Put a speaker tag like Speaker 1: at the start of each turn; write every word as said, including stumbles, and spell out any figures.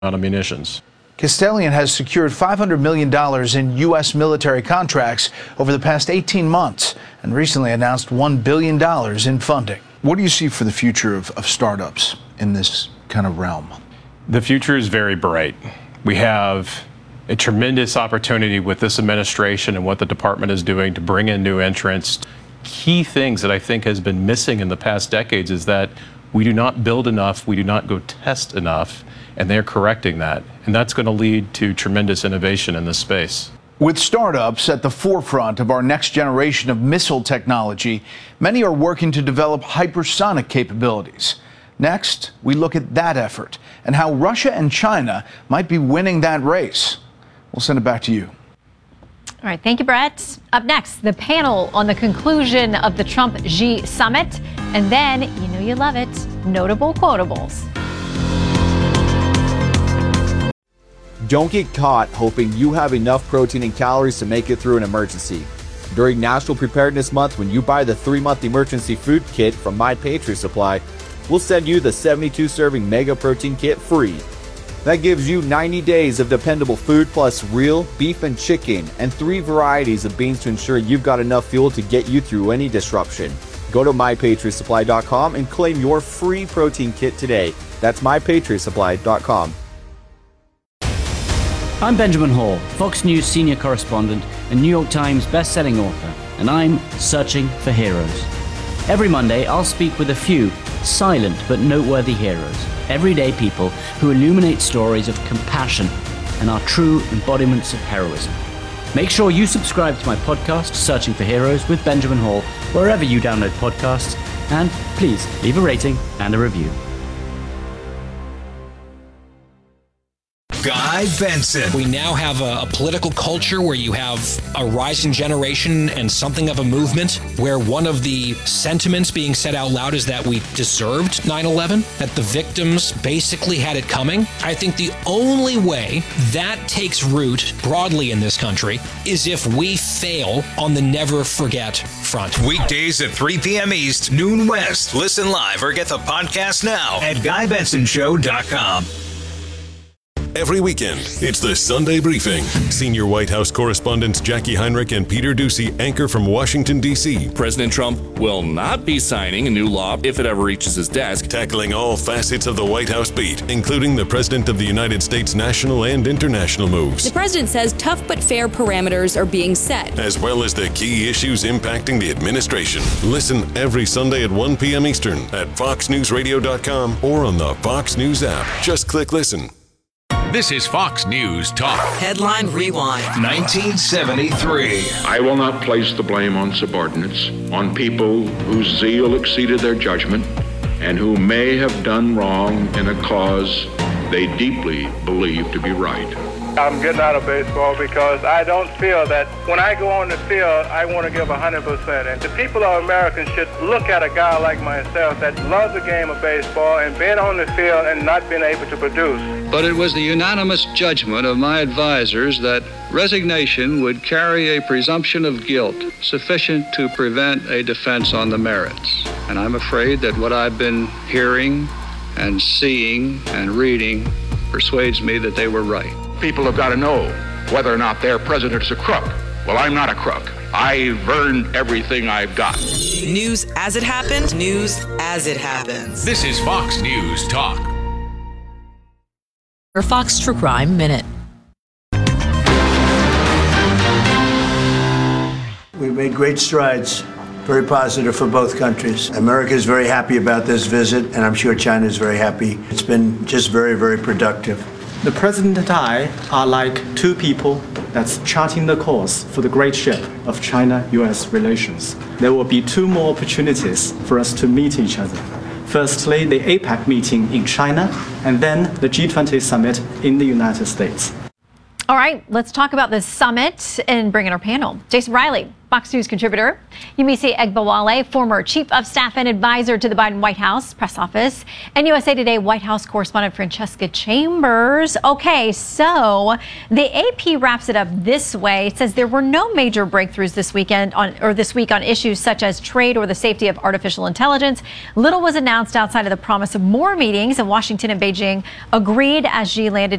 Speaker 1: of munitions.
Speaker 2: Castellian has secured five hundred million dollars in U S military contracts over the past eighteen months and recently announced one billion dollars in funding. What do you see for the future of, of startups in this kind of realm?
Speaker 1: The future is very bright. We have a tremendous opportunity with this administration and what the department is doing to bring in new entrants. Key things that I think has been missing in the past decades is that we do not build enough, we do not go test enough, and they're correcting that. And that's going to lead to tremendous innovation in this space.
Speaker 2: With startups at the forefront of our next generation of missile technology, many are working to develop hypersonic capabilities. Next, we look at that effort and how Russia and China might be winning that race. We'll send it back to you.
Speaker 3: All right, thank you, Brett. Up next, the panel on the conclusion of the Trump-Xi summit. And then, you know you love it, notable quotables.
Speaker 4: Don't get caught hoping you have enough protein and calories to make it through an emergency. During National Preparedness Month, when you buy the three-month emergency food kit from My Patriot Supply, we'll send you the seventy-two serving Mega Protein Kit free. That gives you ninety days of dependable food plus real beef and chicken and three varieties of beans to ensure you've got enough fuel to get you through any disruption. Go to my patriot supply dot com and claim your free protein kit today. That's my patriot supply dot com.
Speaker 5: I'm Benjamin Hall, Fox News senior correspondent and New York Times best-selling author, and I'm searching for heroes. Every Monday, I'll speak with a few silent but noteworthy heroes, everyday people who illuminate stories of compassion and are true embodiments of heroism. Make sure you subscribe to my podcast, Searching for Heroes with Benjamin Hall, wherever you download podcasts, and please leave a rating and a review.
Speaker 6: Guy Benson.
Speaker 7: We now have a, a political culture where you have a rising generation and something of a movement where one of the sentiments being said out loud is that we deserved nine eleven, that the victims basically had it coming. I think the only way that takes root broadly in this country is if we fail on the never forget front.
Speaker 6: Weekdays at three p.m. East, noon West. Listen live or get the podcast now at guy benson show dot com.
Speaker 8: Every weekend, it's the Sunday Briefing. Senior White House correspondents Jackie Heinrich and Peter Doocy anchor from Washington, D C
Speaker 9: President Trump will not be signing a new law if it ever reaches his desk.
Speaker 8: Tackling all facets of the White House beat, including the President of the United States national and international moves.
Speaker 10: The president says tough but fair parameters are being set,
Speaker 8: as well as the key issues impacting the administration. Listen every Sunday at one p.m. Eastern at fox news radio dot com or on the Fox News app. Just click listen.
Speaker 6: This is Fox News Talk.
Speaker 11: Headline Rewind.
Speaker 6: nineteen seventy-three.
Speaker 12: I will not place the blame on subordinates, on people whose zeal exceeded their judgment, and who may have done wrong in a cause they deeply believe to be right.
Speaker 13: I'm getting out of baseball because I don't feel that when I go on the field, I want to give one hundred percent. And the people of America should look at a guy like myself that loves the game of baseball and being on the field and not being able to produce.
Speaker 14: But it was the unanimous judgment of my advisors that resignation would carry a presumption of guilt sufficient to prevent a defense on the merits. And I'm afraid that what I've been hearing and seeing and reading persuades me that they were right.
Speaker 12: People have got to know whether or not their president is a crook. Well, I'm not a crook. I've earned everything I've got.
Speaker 11: News as it happened, news as it happens.
Speaker 6: This is Fox News Talk.
Speaker 11: Or Fox True Crime Minute.
Speaker 15: We've made great strides, very positive for both countries. America is very happy about this visit, and I'm sure China is very happy. It's been just very, very productive.
Speaker 16: The President and I are like two people that's charting the course for the great ship of China-U S relations. There will be two more opportunities for us to meet each other. Firstly, the APEC meeting in China, and then the G twenty summit in the United States.
Speaker 3: All right, let's talk about this summit and bring in our panel. Jason Riley, Fox News contributor. Yemisi Egbawale, former chief of staff and advisor to the Biden White House press office. And U S A Today White House correspondent Francesca Chambers. Okay, so the A P wraps it up this way. It says there were no major breakthroughs this weekend on or this week on issues such as trade or the safety of artificial intelligence. Little was announced outside of the promise of more meetings, and Washington and Beijing agreed as Xi landed